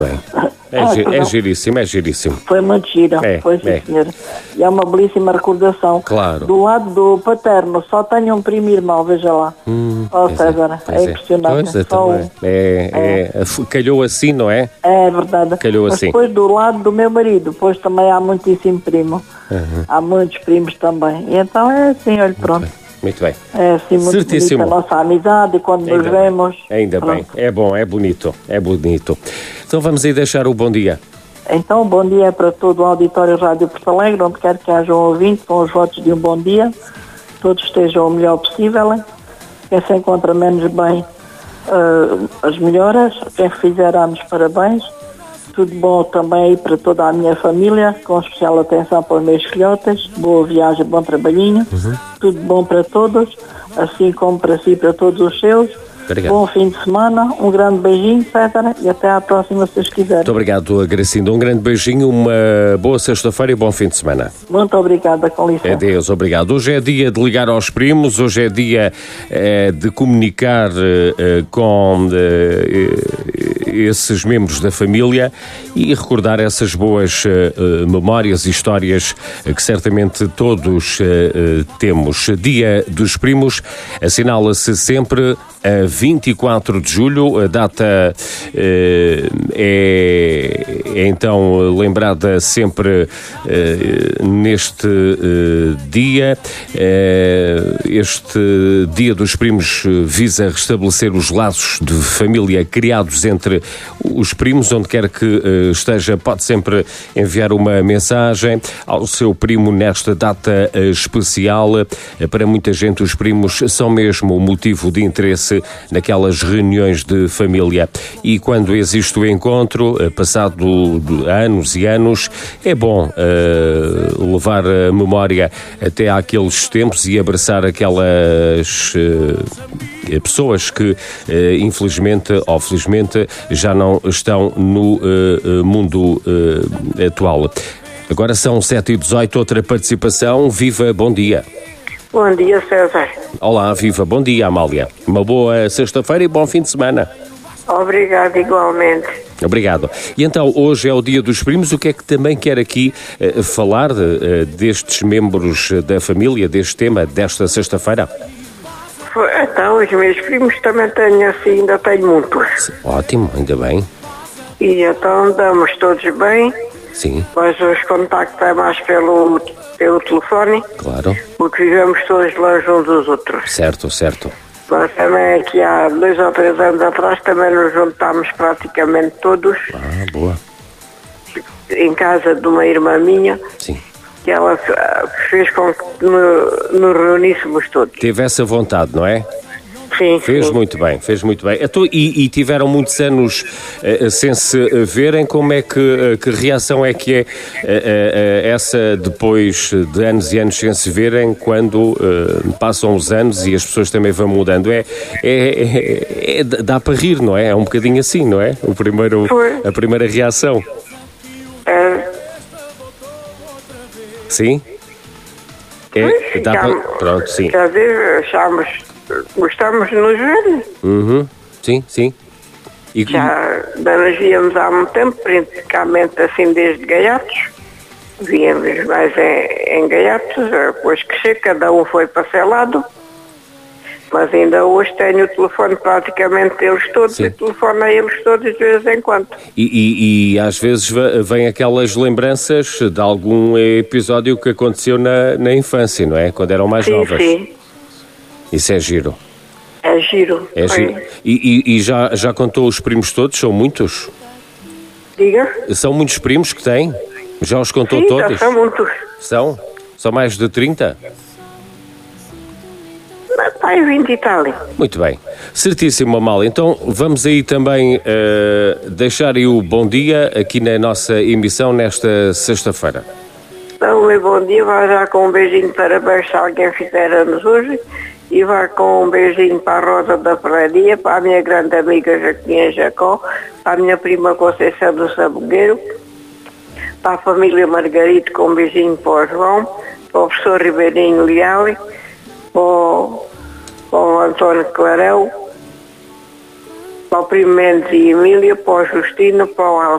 Bem. É giríssimo, é giríssimo. Foi muito gira, foi sim, senhora. E é uma belíssima recordação. Claro. Do lado do paterno, só tenho um primo irmão, veja lá. César, é impressionante. Calhou assim, não é? É verdade. Calhou mas assim. Depois do lado do meu marido, depois também há muitíssimo primo. Há muitos primos também. E então é assim, olha, pronto. Muito bem. É assim muito Certíssimo. bonita a nossa amizade e quando nos vemos. Ainda bem. É bom, é bonito. Então vamos aí deixar o bom dia. Então, bom dia para todo o auditório Rádio Porto Alegre, onde quer que haja um ouvinte, com os votos de um bom dia. Todos estejam o melhor possível. Quem se encontra menos bem, as melhoras. Quem fizer anos, parabéns. Tudo bom também aí para toda a minha família, com especial atenção para os meus filhotes. Boa viagem, bom trabalhinho. Tudo bom para todos, assim como para si e para todos os seus. Obrigado. Bom fim de semana, um grande beijinho, César, e até à próxima, se vocês quiserem. Muito obrigado, Gracinda. Um grande beijinho, uma boa sexta-feira e bom fim de semana. Muito obrigada, com licença. Adeus, obrigado. Hoje é dia de ligar aos primos, hoje é dia de comunicar com esses membros da família e recordar essas boas memórias e histórias que certamente todos temos. Dia dos primos assinala-se sempre a 24 de julho, a data é então lembrada sempre neste dia. Este Dia dos Primos visa restabelecer os laços de família criados entre os primos, onde quer que esteja, pode sempre enviar uma mensagem ao seu primo nesta data especial. Para muita gente os primos são mesmo o motivo de interesse naquelas reuniões de família e quando existe o encontro, passado anos e anos, é bom levar a memória até àqueles tempos e abraçar aquelas pessoas que infelizmente ou felizmente já não estão no mundo atual. Agora são 7h18, outra participação. Viva, bom dia. Bom dia, César. Olá, viva, bom dia, Amália. Uma boa sexta-feira e bom fim de semana. Obrigado, igualmente. Obrigado. E então, hoje é o Dia dos Primos. O que é que também quer aqui falar destes membros da família, deste tema, desta sexta-feira? Então, os meus primos também tenho assim, ainda tenho muitos. Ótimo, ainda bem. E então andamos todos bem. Sim. Mas os contactos é mais pelo telefone. Claro. Porque vivemos todos longe uns dos outros. Certo. Mas também aqui há 2 ou 3 anos atrás também nos juntámos praticamente todos. Ah, boa. Em casa de uma irmã minha. Sim. Que ela fez com que nos reuníssemos todos. Teve essa vontade, não é? Sim. Fez muito bem. Então, e tiveram muitos anos sem se verem. Como é que reação é que é essa depois de anos e anos sem se verem, quando passam os anos e as pessoas também vão mudando? Dá para rir, não é? É um bocadinho assim, não é? A primeira reação. Sim? Pronto, sim. Quer dizer, gostamos de nos ver. Sim. Já nos víamos há muito tempo, praticamente assim desde Gaiatos. Víamos mais em Gaiatos, depois crescer, cada um foi para seu lado. Mas ainda hoje tenho o telefone praticamente deles todos. Sim. E telefono a eles todos de vez em quando. E às vezes vêm aquelas lembranças de algum episódio que aconteceu na infância, não é? Quando eram mais novas. Sim. Isso é giro. É giro. E já contou os primos todos? São muitos? Diga? São muitos primos que têm? Já os contou todos? Já são muitos. São mais de 30? Pai, 20 e tal. Muito bem. Certíssimo, Amália. Então vamos aí também deixar aí o bom dia aqui na nossa emissão nesta sexta-feira. Então, meu bom dia, vai já com um beijinho de parabéns se alguém fizer anos hoje e vai com um beijinho para a Rosa da Ferraria, para a minha grande amiga Jaquinha Jacó, para a minha prima Conceição do Sabugueiro, para a família Margarito com um beijinho para o João, para o professor Ribeirinho Leal, para o António Clarão, para o primo Mendes e Emília, para o Justino, para o